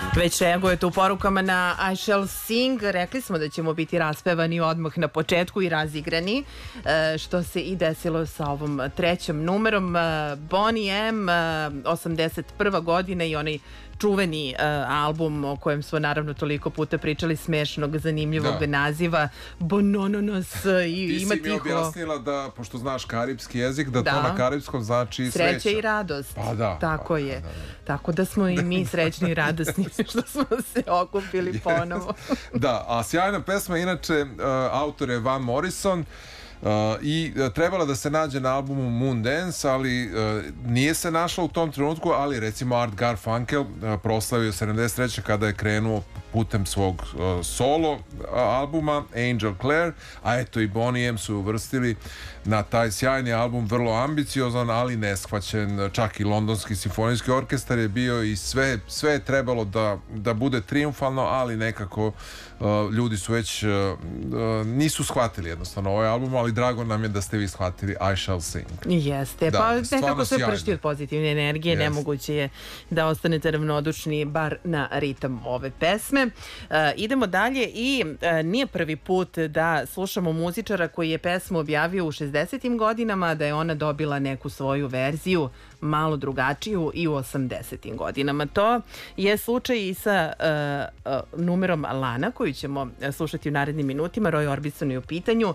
Već reagujete u porukama na I Shall Sing. Rekli smo da ćemo biti raspevani odmah na početku i razigrani, što se i desilo sa ovom trećom numerom. Boney M, 81. godina i onaj čuveni album o kojem smo naravno toliko puta pričali, smešnog, zanimljivog naziva Bonononos i ima tiho. Ti si mi objasnila da, pošto znaš karipski jezik, da to na karipskom znači sreća. Sreća i radost. Pa da. Tako je. Tako da smo i mi srećni i radosni što smo se okupili ponovo. Da, a sjajna pesma, inače, autor je Van Morrison, i trebala da se nađe na albumu Moondance, ali nije se našla u tom trenutku, ali recimo Art Garfunkel proslavio 73. kada je krenuo putem svog solo albuma Angel Clare, a eto i Boney M su uvrstili na taj sjajni album, vrlo ambiciozan, ali neshvaćen. Čak i Londonski simfonijski orkestar je bio i sve je trebalo da bude triumfalno, ali nekako ljudi su već nisu shvatili jednostavno ovaj album, ali drago nam je da ste vi shvatili I Shall Sing. Jeste, pa nekako sve pršti od pozitivne energije, nemoguće je da ostanete ravnodušni bar na ritam ove pesme. Idemo dalje i nije prvi put da slušamo muzičara koji je pesmu objavio u 60. godinama, da je ona dobila neku svoju verziju malo drugačiju i u 80. godinama. To je slučaj i sa numerom Lana, koju ćemo slušati u narednim minutima. Roy Orbison je u pitanju.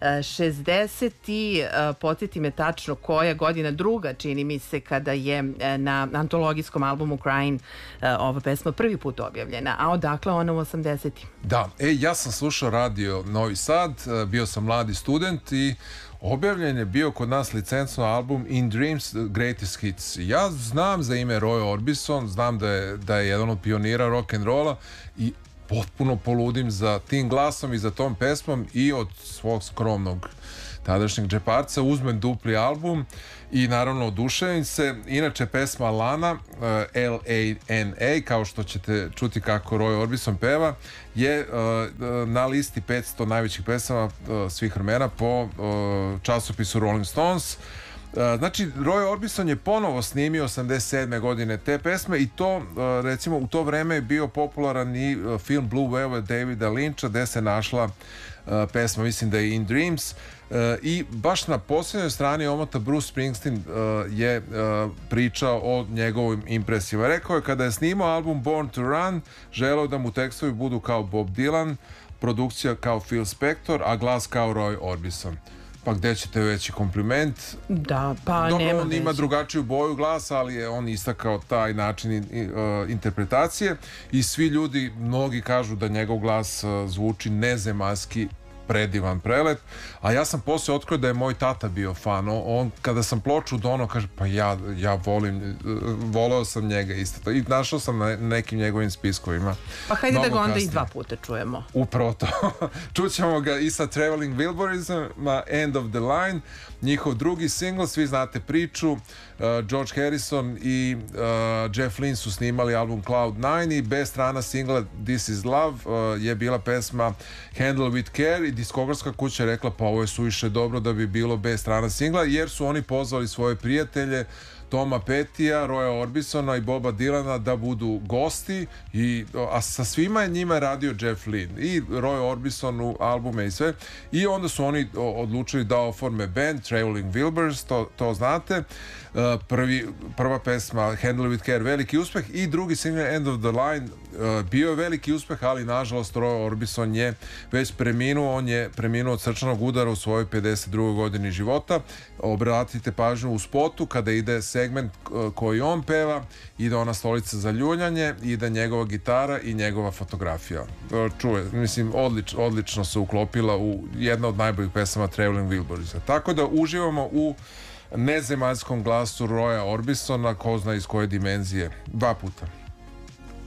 60. podsjeti me tačno koja godina, druga čini mi se, kada je na antologijskom albumu Crying ova pesma prvi put objavljena. A odakle ona u 80. Da, ja sam slušao radio Novi Sad, bio sam mladi student i objavljen je bio kod nas licencno album In Dreams Greatest Hits. Ja znam za ime Roy Orbison, znam da je jedan od pionira rock'n'rolla i potpuno poludim za tim glasom i za tom pesmom i od svog skromnog tadašnjeg džeparca uzmem dupli album i naravno oduševim se. Inače pesma Lana, L-A-N-A, kao što ćete čuti kako Roy Orbison peva, je na listi 500 najvećih pesama svih vremena po časopisu Rolling Stones. Znači, Roy Orbison je ponovo snimio 87. godine te pesme i to, recimo, u to vreme je bio popularan i film Blue Velvet Davida Lyncha, gde se našla pesma, mislim da je In Dreams, i baš na posljednjoj strani omota Bruce Springsteen je pričao o njegovim impresijama. Rekao je kada je snimao album Born to Run, želeo da mu tekstovi budu kao Bob Dylan, produkcija kao Phil Spector, a glas kao Roy Orbison. Pa gde ćete veći kompliment? Da, pa dobro, nema on veći. ima drugačiju boju glasa, ali je on istakao taj način interpretacije i svi ljudi, mnogi kažu da njegov glas zvuči nezemaljski, predivan, prelep, a ja sam posle otkrio da je moj tata bio fan. On kada sam ploču donao, kaže, pa ja voleo sam njega isto i našao sam na nekim njegovim spiskovima. Pa hajde da ga onda i dva puta čujemo. Upravo to. Čućemo ga i sa Traveling Wilburysma, End of the Line, njihov drugi singl, svi znate priču. George Harrison i Jeff Lynne su snimali album Cloud9 i B strana singla This Is Love je bila pesma Handle With Care i diskografska kuća je rekla, pa ovo je suviše dobro da bi bilo B strana singla, jer su oni pozvali svoje prijatelje Toma Pettija, Roya Orbisona i Boba Dylana da budu gosti, a sa svima je njima radio Jeff Lynne i Roy Orbisonu albume i sve, i onda su oni odlučili da oforme band Traveling Wilburys, to znate. Prva pesma Handle With Care veliki uspeh i drugi single End of the Line bio je veliki uspeh, ali nažalost Roy Orbison je već preminuo. On je preminuo od srčanog udara u svojoj 52. godini života. Obratite pažnju u spotu kada ide segment koji on peva, ide ona stolica za ljuljanje, ide njegova gitara i njegova fotografija. Čuje, mislim, odlično se uklopila u jedna od najboljih pesama Traveling Wilburys. Tako da uživamo u nezemaljskom glasu Roya Orbisona, ko zna iz koje dimenzije, dva puta.